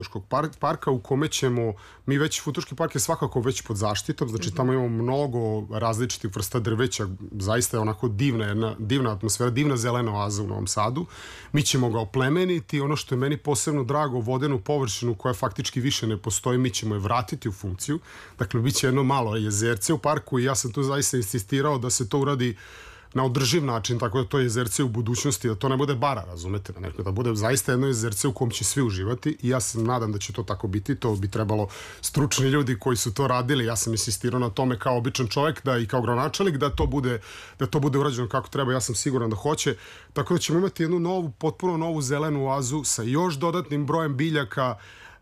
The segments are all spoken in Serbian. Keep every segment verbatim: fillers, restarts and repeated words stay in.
Futuškog parka u kome ćemo, mi već, Futuški park je svakako već pod zaštitom, znači tamo imamo mnogo različitih vrsta drveća, zaista je onako divna, jedna divna atmosfera, divna zelena oaza u Novom Sadu. Mi ćemo ga oplemeniti, ono što je meni posebno drago, vodenu površinu koja faktički više ne postoji, mi ćemo je vratiti u funkciju. Dakle, bit će jedno malo jezerce u parku i ja sam tu zaista insistirao da se to uradi na održiv način, tako da to jezerce u budućnosti, da to ne bude bara, razumete, da bude zaista jedno jezerce u kom će svi uživati i ja se nadam da će to tako biti. To bi trebalo stručni ljudi koji su to radili, ja sam insistirao na tome kao običan čovjek da i kao gradonačelnik da to bude, da to bude urađeno kako treba, ja sam siguran da hoće, tako da ćemo imati jednu novu, potpuno novu zelenu oazu sa još dodatnim brojem biljaka.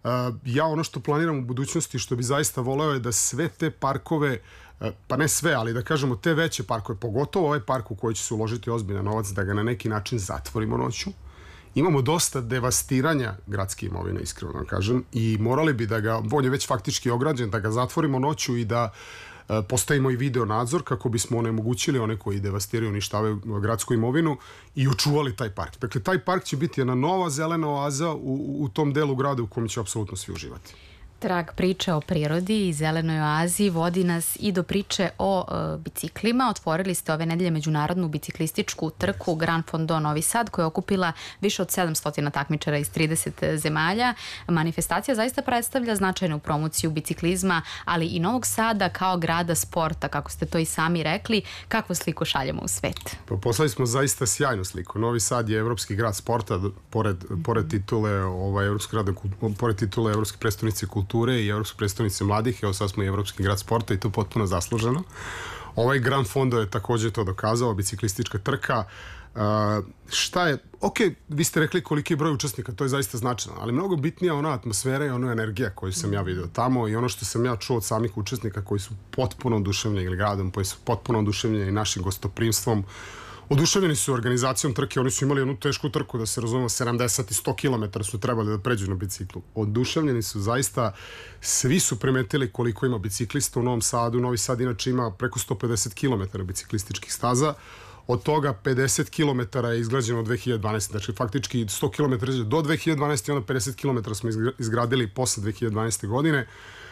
Ja ono što planiram u budućnosti, što bi zaista voleo je da sve te parkove, pa ne sve, ali da kažemo te veće parkove, pogotovo ovaj park u koji će se uložiti ozbiljan novac, da ga na neki način zatvorimo noću. Imamo dosta devastiranja gradske imovine, iskreno da kažem, i morali bi da ga, on je već faktički ograđen, da ga zatvorimo noću i da postavimo i video nadzor kako bismo onemogućili one koji devastiraju, uništavaju gradsku imovinu i očuvali taj park. Dakle, taj park će biti jedna nova zelena oaza u, u tom delu grada u kojem će apsolutno svi uživati. Trag priča o prirodi i zelenoj oazi vodi nas i do priče o e, biciklima. Otvorili ste ove nedelje međunarodnu biciklističku trku Grand Fondo Novi Sad koja je okupila više od sedamsto takmičara iz trideset zemalja. Manifestacija zaista predstavlja značajnu promociju biciklizma, ali i Novog Sada kao grada sporta, kako ste to i sami rekli. Kakvu sliku šaljemo u svet? Pa poslali smo zaista sjajnu sliku. Novi Sad je evropski grad sporta, pored, pored titule ovaj, evropski grad, pored titule evropske prestonice kulture i Evropske predstavnice mladih, evo sad smo i Evropski grad sporta i to potpuno zasluženo. Ovaj Grand Fondo je također to dokazao, biciklistička trka. Uh, šta je, ok, vi ste rekli koliki je broj učesnika, to je zaista značajno, ali mnogo bitnija ona atmosfera i ona energija koju sam ja vidio tamo i ono što sam ja čuo od samih učesnika koji su potpuno oduševljeni gradom, koji su potpuno oduševljeni našim gostoprimstvom. Oduševljeni su organizacijom trke, oni su imali jednu tešku trku, da se razumemo, sedamdeset i sto kilometara su trebali da pređu na biciklu. Oduševljeni su zaista, svi su primetili koliko ima biciklista u Novom Sadu. Novi Sad inače ima preko sto pedeset kilometara biciklističkih staza, od toga pedeset kilometara je izgrađeno od dve hiljade dvanaeste. Znači faktički sto kilometara do dve hiljade dvanaeste i onda pedeset kilometara smo izgradili posle dve hiljade dvanaeste. godine,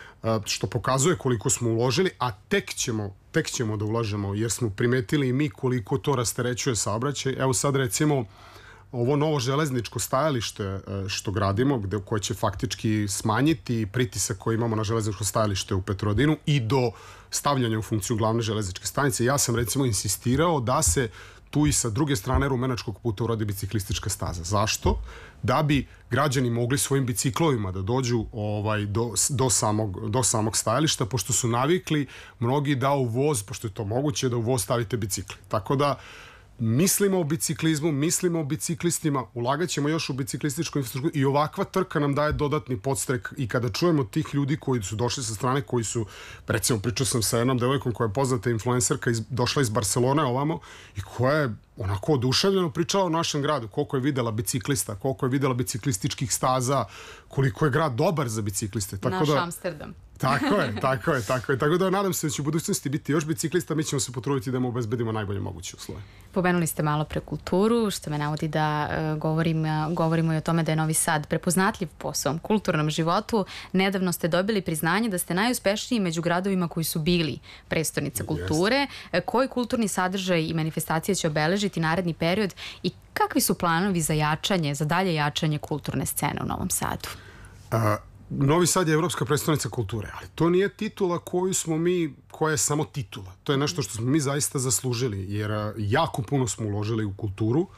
što pokazuje koliko smo uložili, a tek ćemo, tek ćemo da ulažemo, jer smo primetili i mi koliko to rasterećuje saobraćaj. Evo sad recimo ovo novo železničko stajalište što gradimo, gde, koje će faktički smanjiti pritisak koji imamo na železničko stajalište u Petrovaradinu i do stavljanja u funkciju glavne železničke stanice. Ja sam recimo insistirao da se tu i sa druge strane Rumenačkog puta uradi biciklistička staza. Zašto? Da bi građani mogli svojim biciklovima da dođu ovaj, do, do, samog, do samog stajališta, pošto su navikli mnogi da u voz, pošto je to moguće, da u voz stavite bicikli. Tako da mislimo o biciklizmu, mislimo o biciklistima, ulagat ćemo još u biciklističku infrastrukturu i ovakva trka nam daje dodatni podstrek i kada čujemo tih ljudi koji su došli sa strane, koji su, recimo pričao sam sa jednom devojkom koja je poznata influencerka, iz, došla iz Barcelone ovamo i koja je onako oduševljeno pričala o našem gradu, koliko je videla biciklista, koliko je videla biciklističkih staza, koliko je grad dobar za bicikliste. Tako Naš da, Amsterdam. Tako je, tako je, tako je. Tako da nadam se da će u budućnosti biti još biciklista, mi ćemo se potruditi da mu obezbedimo najbolje moguće uslove. Pomenuli ste malo pre kulturu, što me navodi da uh, govorim, uh, govorimo i o tome da je Novi Sad prepoznatljiv po svom kulturnom životu. Nedavno ste dobili priznanje da ste najuspešniji među gradovima koji su bili prestonica kulture. Yes. Koji kulturni sadržaj i manifestacije će obeležiti naredni period i kakvi su planovi za jačanje, za dalje jačanje kulturne scene u Novom Sadu? Uh, Novi Sad je evropska predstavnica kulture, ali to nije titula koju smo mi, koja je samo titula. To je nešto što smo mi zaista zaslužili, jer jako puno smo uložili u kulturu.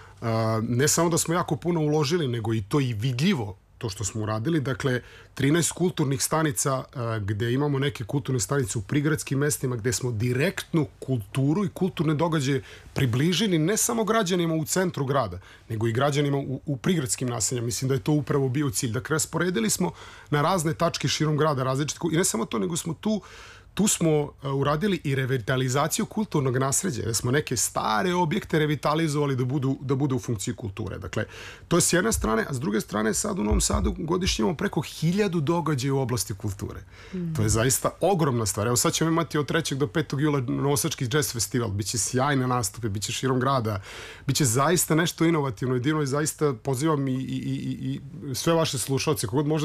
Ne samo da smo jako puno uložili, nego i to i vidljivo to što smo uradili. Dakle, trinaest kulturnih stanica gde imamo neke kulturne stanice u prigradskim mestima, gde smo direktnu kulturu i kulturne događaje približili ne samo građanima u centru grada, nego i građanima u, u prigradskim naseljama. Mislim da je to upravo bio cilj. Dakle, rasporedili smo na razne tačke širom grada različite, i ne samo to, nego smo tu Tu smo uh, uradili i revitalizaciju kulturnog nasređa, da smo neke stare objekte revitalizovali da budu, da budu u funkciji kulture. Dakle, to je s jedne strane, a s druge strane sad u Novom Sadu godišnje imamo preko hiljadu događaja u oblasti kulture. Mm. To je zaista ogromna stvar. Evo sad ćemo imati od trećeg do petog jula Novosadski jazz festival, biće sjajne nastupe, biće širom grada, biće zaista nešto inovativno i divno i zaista pozivam i, i, i, i sve vaše slušalce, kogod možda